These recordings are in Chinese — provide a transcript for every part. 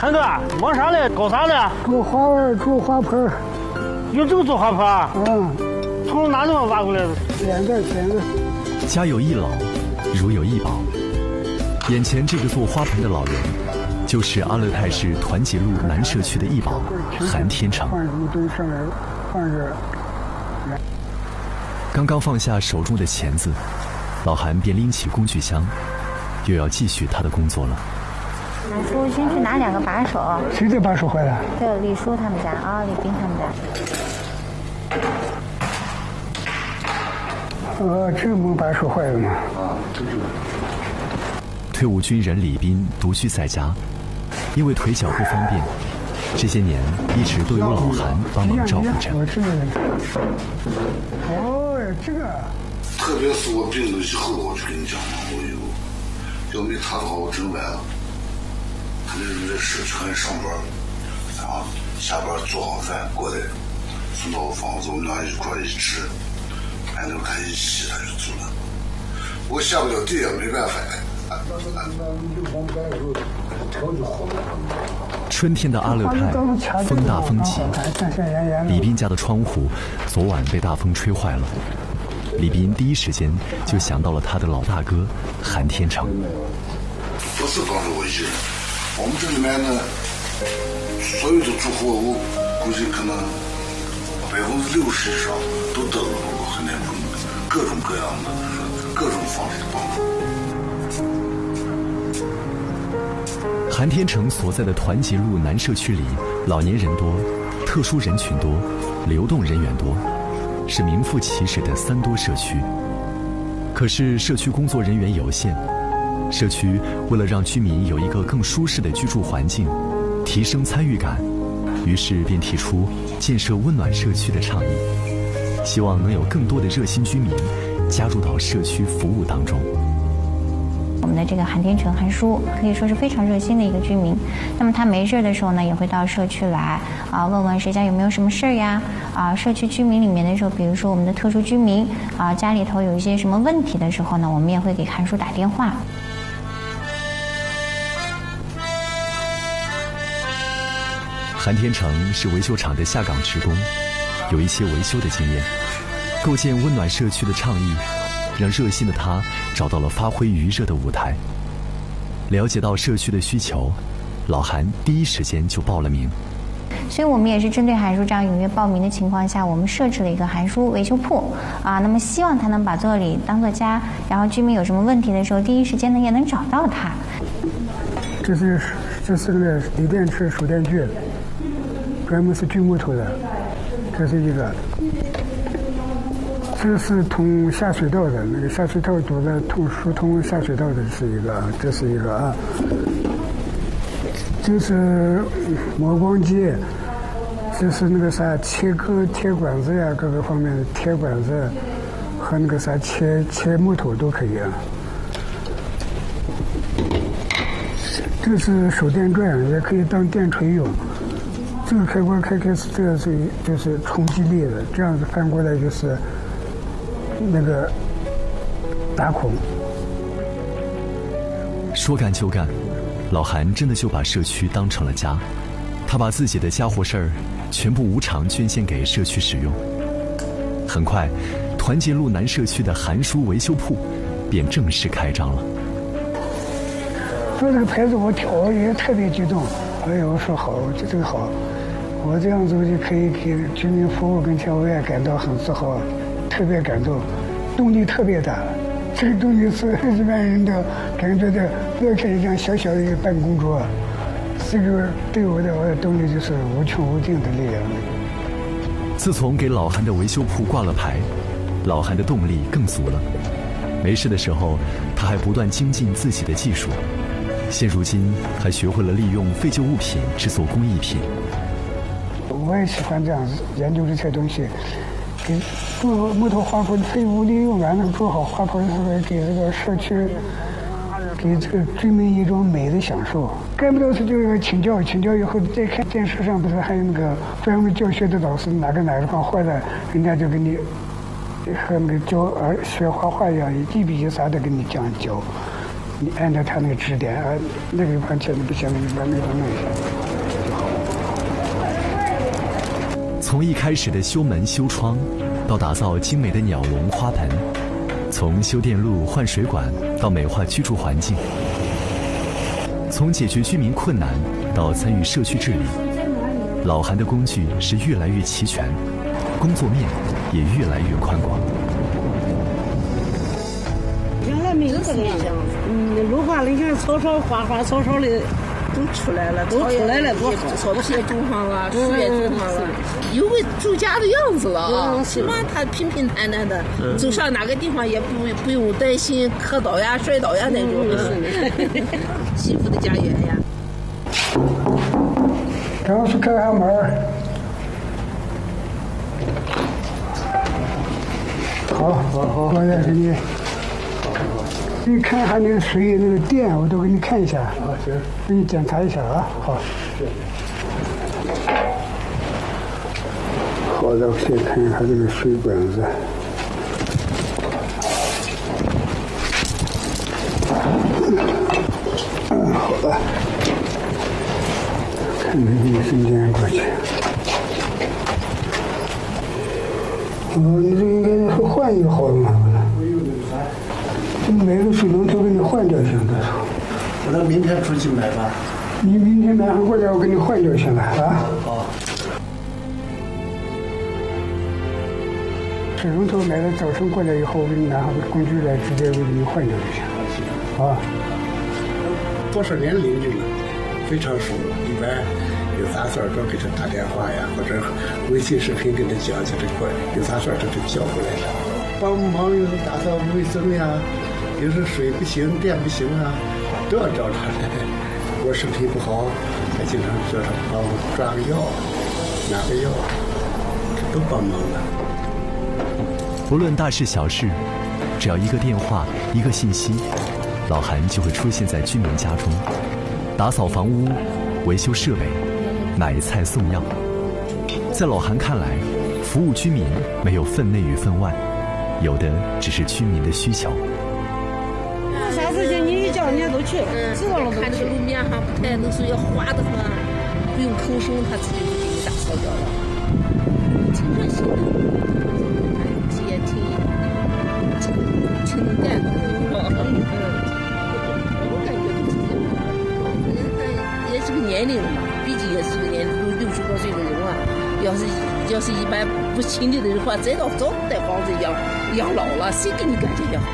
很多，忙啥嘞？搞啥嘞？ 种花儿，种花盆。 有这个做花盆？从哪地方挖过来的？ 捡的。 家有一老，如有一宝。眼前这个做花盆的老人，就是阿勒泰市团结路南社区的一宝韩天成。刚刚放下手中的钳子，老韩便拎起工具箱，又要继续他的工作了。 韩叔先去拿2个把手。 谁的把手坏了？ 对，李叔他们家啊，李斌他们家。 这个门把手坏了吗？ 退伍军人李斌独居在家，因为腿脚不方便，这些年一直都由老韩帮忙照顾着。 这个。 特别是我病了以后，我就跟你讲嘛，要没他的话，我真完了。他那人在社区还上班，然后下班做好饭过来，送到我房子，我们俩一块一吃，完了他一洗他就走了。我下不了地也没办法。 春天的阿勒泰风大风急，李斌家的窗户昨晚被大风吹坏了。李斌第一时间就想到了他的老大哥韩天成。 不是光是我一人，我们这里面呢，所有的住户，我估计可能60%以上都得到过韩天成各种各样的各种方式的帮助。 韩天成所在的团结路南社区里，老年人多，特殊人群多，流动人员多，是名副其实的3多社区。可是社区工作人员有限，社区为了让居民有一个更舒适的居住环境，提升参与感，于是便提出建设温暖社区的倡议，希望能有更多的热心居民加入到社区服务当中。 我们的这个韩天成韩叔可以说是非常热心的一个居民，那么他没事的时候呢，也会到社区来问问谁家有没有什么事儿呀社区居民里面的时候，比如说我们的特殊居民家里头有一些什么问题的时候呢，我们也会给韩叔打电话。 韩天成是维修厂的下岗职工，有一些维修的经验，构建温暖社区的倡议让热心的他找到了发挥余热的舞台。了解到社区的需求，老韩第一时间就报了名。 所以我们也是针对韩叔这样踊跃报名的情况下，我们设置了一个韩叔维修铺那么希望他能把这里当作家，然后居民有什么问题的时候，第一时间呢也能找到他。 这是那个锂电池手电锯，专门是锯木头的，这是一个。这是通下水道的，那个下水道堵的疏通下水道的是一个，这是一个这是磨光机，这是那个啥切割铁管子呀，各个方面的铁管子和那个啥切木头都可以这是手电钻，也可以当电锤用。这个开关开是这个就是冲击力的，这样子翻过来就是那个打孔。 说干就干，老韩真的就把社区当成了家，他把自己的家伙事儿全部无偿捐献给社区使用。很快，团结路南社区的韩叔维修铺便正式开张了。 说这个牌子我也特别激动，哎呀，我说好，这个好，我这样子我就可以给居民服务，跟前我也感到很自豪，特别感动，动力特别大。这个东西是一般人的感觉的，不要看这样小小的一个办公桌，这个对我的动力就是无穷无尽的力量。 自从给老韩的维修铺挂了牌，老韩的动力更足了。没事的时候，他还不断精进自己的技术。现如今还学会了利用废旧物品制作工艺品。 我也喜欢这样研究这些东西，给做木头花盆废物利用完了做好花盆，是不是给这个社区、给这个居民一种美的享受？干不到事就要请教，请教以后再看电视上不是还有那个专门教学的老师，哪个地方坏了，人家就给你和那个教学画画一样，一笔一啥的给你讲教。 你按照他那个指点，那个地方现在不行，你把那个弄一下就好。 从一开始的修门修窗，到打造精美的鸟笼花盆，从修电路换水管到美化居住环境，从解决居民困难到参与社区治理，老韩的工具是越来越齐全，工作面也越来越宽广。 原来没有这个样，绿化那些草草花草草的都出来了，多好！ 草皮种上了，树也种上了，有个住家的样子了啊！起码他平平坦坦的，走上哪个地方也不用担心磕倒呀、摔倒呀那种。幸福的家园呀！ 然后去开开门。好，我再给你。你看一下那个水那个电，我都给你看一下。行，给你检查一下啊。好。好的，我先看一下这个水管子。好的。看能不能伸电过去。你这应该是换一个好嘛？买个水龙头给你换掉行的。 我那明天出去买吧。 你明天买上过来，我给你换掉行了啊。 好。 水龙头买了，早晨过来以后，我给你拿上工具来，直接给你换掉就行。啊。 多少年邻居了，非常熟，一般有啥事儿都给他打电话呀，或者微信视频给他讲讲这块，有啥事儿都叫过来的。帮忙有时候打扫卫生呀。有时候水不行，电不行啊，都要找他来。我身体不好，还经常叫他帮我抓个药，拿个药，这都帮忙的。 不论大事小事，只要一个电话、一个信息，老韩就会出现在居民家中，打扫房屋、维修设备、买菜送药。在老韩看来，服务居民没有分内与分外，有的只是居民的需求。 啥事情你一叫人家都去，知道了都去。 看这个路面上不太能说要滑的很，不用吭声，他自己就给你打扫掉了。挺热心的，也挺能干的。我感觉都是这样。也是个年龄了嘛，毕竟也是个年龄，都60多岁的人了。要是一般不亲力的话，早带房子养老了，谁给你干这个？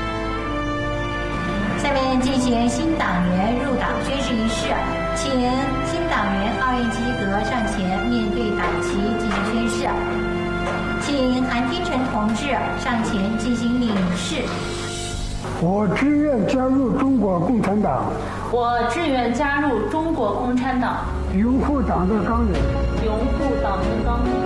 下面进行新党员入党宣誓仪式，请新党员2人及格上前面对党旗进行宣誓。请韩天成同志上前进行领誓。 我志愿加入中国共产党。 我志愿加入中国共产党。 拥护党的纲领。 拥护党的纲领。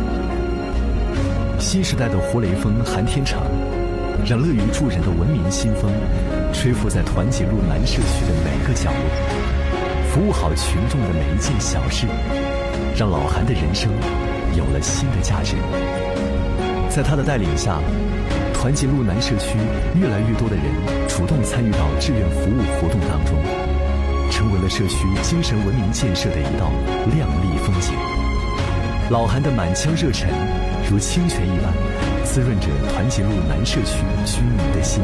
新时代的活雷锋韩天成，让乐于助人的文明新风吹拂在团结路南社区的每个角落，服务好群众的每一件小事，让老韩的人生有了新的价值。在他的带领下，团结路南社区越来越多的人主动参与到志愿服务活动当中，成为了社区精神文明建设的一道亮丽风景。老韩的满腔热忱如清泉一般，滋润着团结路南社区居民的心。